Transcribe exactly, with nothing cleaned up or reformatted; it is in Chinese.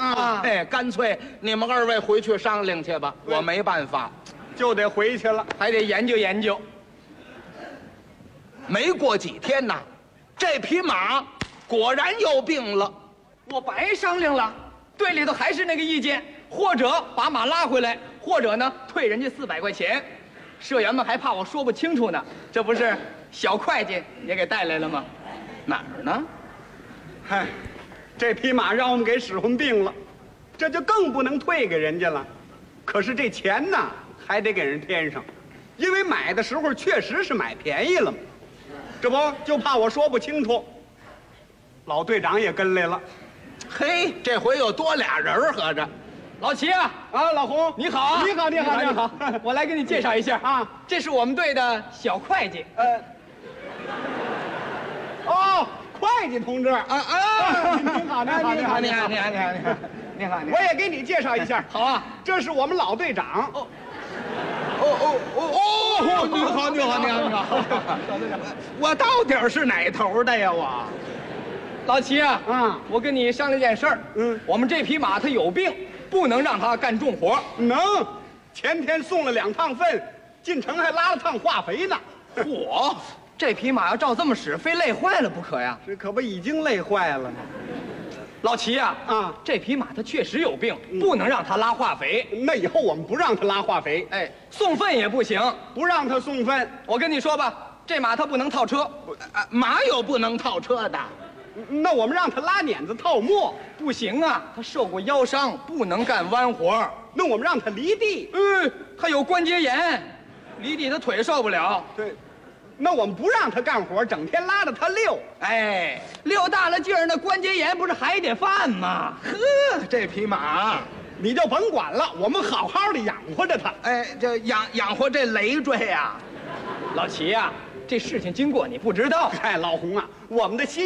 啊！哎，干脆你们二位回去商量去吧，我没办法， 就得回去了。 还得研究研究。没过几天呐，这匹马果然有病了。我白商量了，队里头还是那个意见，或者把马拉回来，或者呢退人家四百块钱。社员们还怕我说不清楚呢，这不是小会计也给带来了吗？哪儿呢？ 嗨，这匹马让我们给使唤病了，这就更不能退给人家了。可是这钱呢，还得给人添上，因为买的时候确实是买便宜了嘛。这不就怕我说不清楚，老队长也跟来了。 嘿，这回又多俩人儿，合着。老齐啊， 啊，老洪， 你好啊！ 你好，你好，你好！ 我来给你介绍一下啊， 这是我们队的小会计。 呃，哦，会计同志啊啊！ 您好，您好， 你好，你好，你好，你好，你好，你好！ 我也给你介绍一下。 好啊， 这是我们老队长。 哦，哦哦哦哦！你好，你好，你好，你好！老队长，我到底是哪头的呀？我，老齐啊， 啊， 我跟你商量件事儿。 嗯， 我们这匹马它有病，不能让它干重活。 能，前天送了两趟粪，进城还拉了趟化肥呢。 嚯，这匹马要照这么使，非累坏了不可呀！ 这可不已经累坏了吗？ 老齐呀， 啊， 这匹马它确实有病，不能让它拉化肥。 那以后我们不让他拉化肥， 哎，送粪也不行。 不让他送粪。 我跟你说吧，这马它不能套车，啊马有不能套车的， 那我们让他拉碾子套磨， 不行啊，它受过腰伤，不能干弯活。 那我们让他犁地， 嗯，它有关节炎，离地它腿受不了。 对，那我们不让他干活，整天拉着他溜。 哎，溜大了劲儿，那关节炎不是还得犯吗？呵，这匹马， 你就甭管了，我们好好的养活着他。 哎，这养养活这累赘呀、老齐呀、这事情经过你不知道。 嗨，老洪啊，我们的心